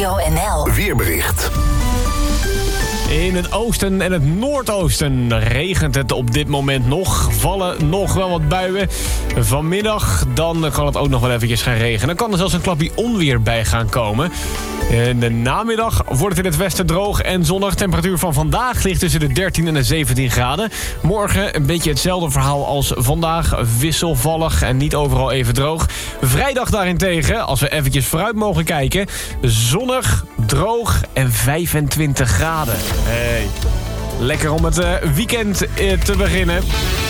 Radio NL Weerbericht. In het oosten en het noordoosten regent het op dit moment nog. Vallen nog wel wat buien. Vanmiddag dan kan het ook nog wel eventjes gaan regenen. Dan kan er zelfs een klapje onweer bij gaan komen. In de namiddag wordt het in het westen droog en zonnig. Temperatuur van vandaag ligt tussen de 13 en de 17 graden. Morgen een beetje hetzelfde verhaal als vandaag. Wisselvallig en niet overal even droog. Vrijdag daarentegen, als we eventjes vooruit mogen kijken. Zonnig, droog en 25 graden. Hey. Lekker om het weekend te beginnen.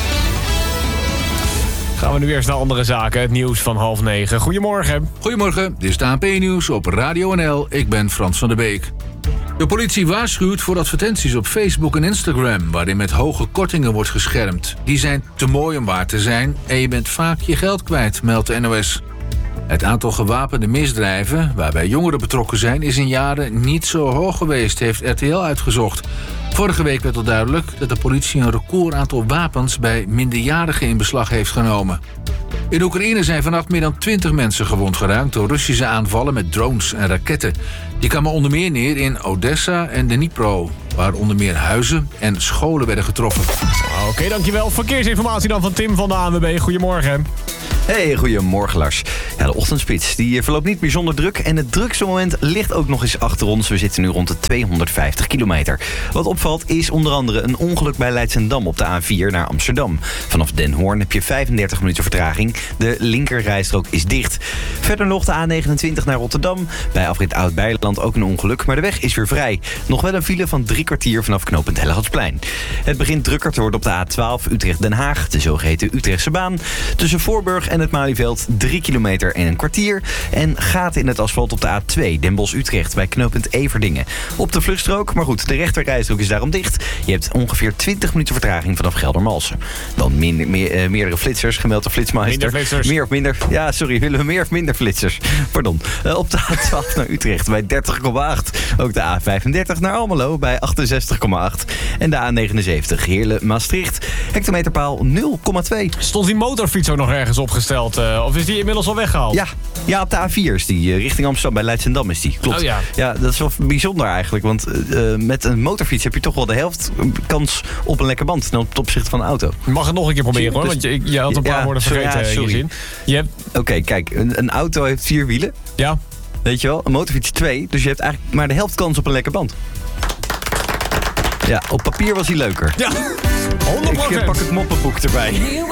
Gaan we nu eerst naar andere zaken. Het nieuws van 8:30. Goedemorgen. Goedemorgen, dit is het ANP-nieuws op Radio NL. Ik ben Frans van der Beek. De politie waarschuwt voor advertenties op Facebook en Instagram... waarin met hoge kortingen wordt geschermd. Die zijn te mooi om waar te zijn en je bent vaak je geld kwijt, meldt de NOS. Het aantal gewapende misdrijven, waarbij jongeren betrokken zijn... is in jaren niet zo hoog geweest, heeft RTL uitgezocht. Vorige week werd al duidelijk dat de politie een record aantal wapens... bij minderjarigen in beslag heeft genomen. In Oekraïne zijn vannacht meer dan 20 mensen gewond geraakt... door Russische aanvallen met drones en raketten. Die kwamen onder meer neer in Odessa en Dnipro... waar onder meer huizen en scholen werden getroffen. Oké, dankjewel. Verkeersinformatie dan van Tim van de ANWB. Goedemorgen. Hey, goedemorgen Lars. Ja, de ochtendspits die verloopt niet bijzonder druk... en het drukste moment ligt ook nog eens achter ons. We zitten nu rond de 250 kilometer. Wat opvalt is onder andere een ongeluk bij Leidschendam op de A4 naar Amsterdam. Vanaf Den Hoorn heb je 35 minuten vertraging. De linkerrijstrook is dicht. Verder nog de A29 naar Rotterdam. Bij afrit Oud-Beijerland ook een ongeluk, maar de weg is weer vrij. Nog wel een file van 3 kwartier vanaf knooppunt Hellegatsplein. Het begint drukker te worden op de A12 Utrecht-Den Haag, de zogeheten Utrechtse baan. Tussen Voorburg en het Malieveld 3 kilometer en een kwartier. En gaten in het asfalt op de A2 Den Bosch-Utrecht bij knooppunt Everdingen. Op de vluchtstrook, maar goed, de rechterrijstrook is daarom dicht. Je hebt ongeveer 20 minuten vertraging vanaf Geldermalsen. Dan meerdere flitsers, gemeld de Flitsmeister. Minder flitsers. Meer of minder? Ja, sorry, willen we meer of minder flitsers? Pardon. Op de A12 naar Utrecht bij 30,8. Ook de A35 naar Almelo bij 68,8. En de A79 Heerlen-Maastricht. Hectometerpaal 0,2. Stond die motorfiets ook nog ergens opgesteld? Of is die inmiddels al weggehaald? Ja, op de A4 is die. Richting Amsterdam bij Leidschendam is die. Klopt. Oh ja. Ja, dat is wel bijzonder eigenlijk. Want met een motorfiets heb je toch wel de helft kans op een lekker band. Ten opzichte van een auto. Je mag het nog een keer proberen hoor. Want je had een paar woorden vergeten in je zin. Oké, kijk. Een auto heeft 4 wielen. Ja. Weet je wel? Een motorfiets 2. Dus je hebt eigenlijk maar de helft kans op een lekker band. Ja, op papier was hij leuker. Ja, 100%. Ik pak het moppenboek erbij.